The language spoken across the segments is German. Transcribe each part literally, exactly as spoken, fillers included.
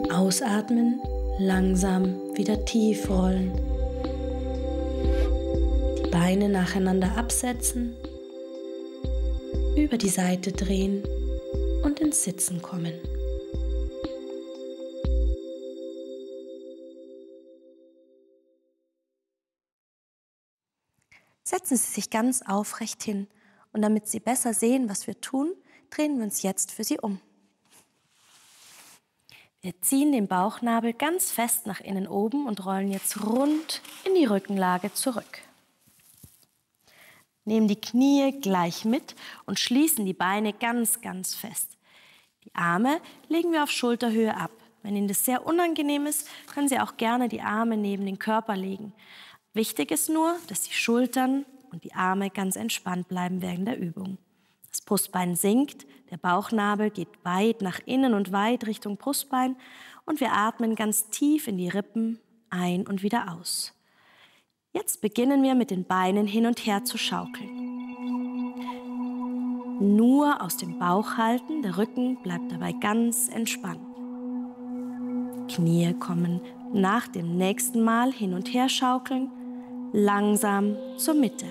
Ausatmen, langsam wieder tief rollen. Die Beine nacheinander absetzen, über die Seite drehen und ins Sitzen kommen. Setzen Sie sich ganz aufrecht hin und damit Sie besser sehen, was wir tun, drehen wir uns jetzt für Sie um. Wir ziehen den Bauchnabel ganz fest nach innen oben und rollen jetzt rund in die Rückenlage zurück. Nehmen die Knie gleich mit und schließen die Beine ganz, ganz fest. Die Arme legen wir auf Schulterhöhe ab. Wenn Ihnen das sehr unangenehm ist, können Sie auch gerne die Arme neben den Körper legen. Wichtig ist nur, dass die Schultern und die Arme ganz entspannt bleiben während der Übung. Das Brustbein sinkt, der Bauchnabel geht weit nach innen und weit Richtung Brustbein und wir atmen ganz tief in die Rippen ein und wieder aus. Jetzt beginnen wir mit den Beinen hin und her zu schaukeln. Nur aus dem Bauch halten, der Rücken bleibt dabei ganz entspannt. Knie kommen nach dem nächsten Mal hin und her schaukeln, langsam zur Mitte.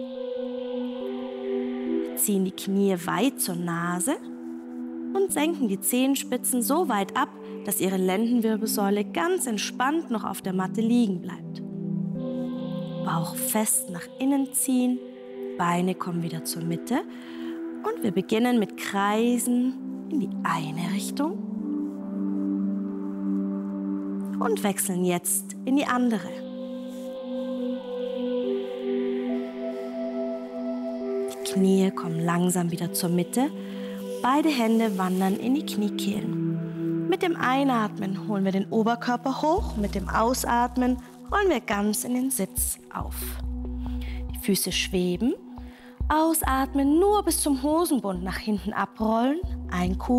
Wir ziehen die Knie weit zur Nase und senken die Zehenspitzen so weit ab, dass Ihre Lendenwirbelsäule ganz entspannt noch auf der Matte liegen bleibt. Bauch fest nach innen ziehen, Beine kommen wieder zur Mitte und wir beginnen mit Kreisen in die eine Richtung und wechseln jetzt in die andere. Die Knie kommen langsam wieder zur Mitte, beide Hände wandern in die Kniekehlen. Mit dem Einatmen holen wir den Oberkörper hoch, mit dem Ausatmen rollen wir ganz in den Sitz auf. Die Füße schweben, ausatmen, nur bis zum Hosenbund nach hinten abrollen, ein